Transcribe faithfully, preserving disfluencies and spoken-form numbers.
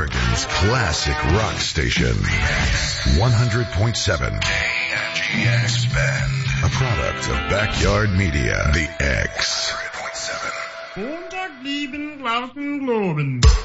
Bergen's classic rock station. one hundred point seven K N G X Bend. A product of Backyard Media. The X. Montag, lieben, Glauben, Globen.